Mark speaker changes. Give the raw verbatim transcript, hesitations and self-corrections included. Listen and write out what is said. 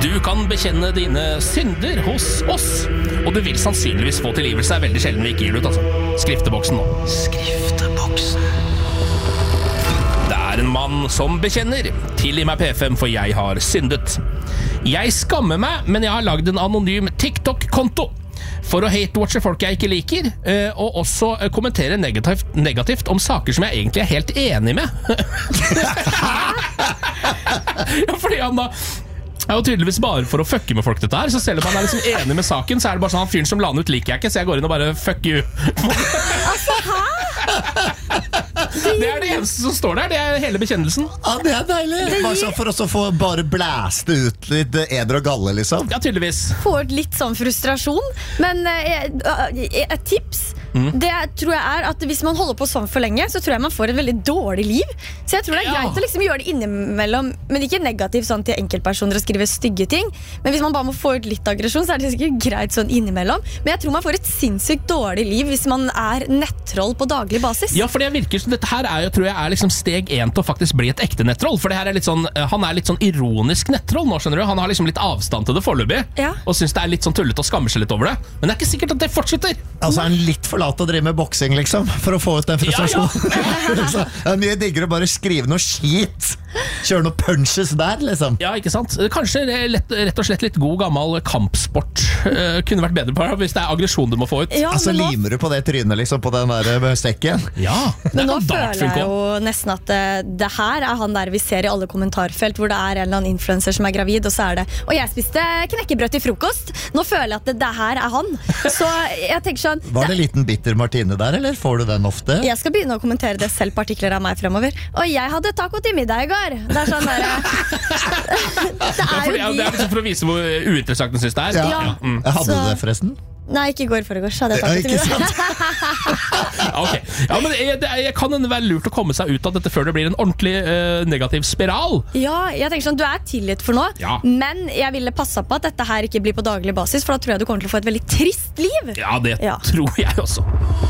Speaker 1: Du kan bekjenne dine synder hos oss, og du vil sannsynligvis få tilgivelse. Er veldig sjelden vi ikke gir det ut, altså. Skrifteboksen nå. Skrifteboksen. Det er en mann som bekjenner. Tilgi meg P fem, for jeg har syndet. Jeg skammer meg, men jeg har laget en anonym TikTok-konto for å hate-watche folk jeg ikke liker, og også kommentere negativt, negativt om saker som jeg egentlig er helt enig med. Ja, fordi han da er jo tydeligvis bare for å fucke med folk dette her. Så selv om han er liksom enig med saken, så er det bare sånn, han fyren som la den ut liker jeg ikke, så jeg går inn og bare fuck you.
Speaker 2: Altså, hæ?
Speaker 1: Det er det eneste som står der. Det er hele bekjennelsen.
Speaker 3: Ja, det er deilig. Bare så for oss å få bare blæste ut litt eder og galle, liksom.
Speaker 1: Ja, tydeligvis.
Speaker 2: Får litt sånn frustrasjon. Men eh, et tips mm. det tror jeg er at hvis man holder på sånn for lenge, så tror jeg man får et veldig dårlig liv. Så jeg tror det er greit ja. å liksom gjøre det innimellom, men ikke negativt sånn til enkeltpersoner og skrive stygge ting. Men hvis man bare må få ut litt aggresjon, så er det sikkert greit sånn innimellom. Men jeg tror man får et sinnssykt dårlig liv hvis man er nettroll på daglig basis.
Speaker 1: Ja, for det virker som dette her er jo, tror jeg, er liksom steg én til å faktisk bli et ekte nettroll. For det her er litt sånn, han er litt sånn ironisk nettroll nå, skjønner du. Han har liksom litt avstand til det foreløpig, ja. og synes det er litt sånn tullete og skammer seg litt over det. Men det er ikke sikkert at det fortsetter.
Speaker 3: Altså er han litt for lat å drive med boksing, liksom, for å få ut den frustrasjonen. Ja, ja. Det er mye diggere å bare skrive noe skit. Kjøre noe punches der, liksom.
Speaker 1: Ja, ikke sant? Kanskje lett, rett og slett litt god gammel kampsport uh, kunne vært bedre på det, hvis det er aggresjon du må få ut.
Speaker 3: Ja, altså nå limer du på det trynet, liksom, på den der stekken.
Speaker 1: Ja,
Speaker 2: men nå føler jeg jo nesten at det, det her er han der vi ser i alle kommentarfelt, hvor det er en eller annen influencer som er gravid, og så er det, og jeg spiste knekkebrød til frokost. Nå føler jeg at det, det her er han. Så jeg tenker sånn,
Speaker 3: var det en liten bitter Martine der, eller får du den ofte?
Speaker 2: Jeg skal begynne å kommentere det selv på artikler av meg fremover. Og jeg hadde taco til middag i går. Det er sånn der, det er jo
Speaker 1: ja, det er liksom for å vise hvor uinteressant den synes det er.
Speaker 3: Ja. Ja. Mm. Hadde så, du det forresten?
Speaker 2: Nei, ikke i går foregårs hadde jeg taco til middag.
Speaker 1: Okay. Ja, men jeg, det, jeg kan det være lurt å komme seg ut av dette før det blir en ordentlig uh, negativ spiral.
Speaker 2: Ja, jeg tenker sånn, du er tilgitt for nå,
Speaker 1: ja.
Speaker 2: men jeg ville passe på at dette her ikke blir på daglig basis, for da tror jeg du kommer til å få et veldig trist liv.
Speaker 1: Ja, det ja. tror jeg også.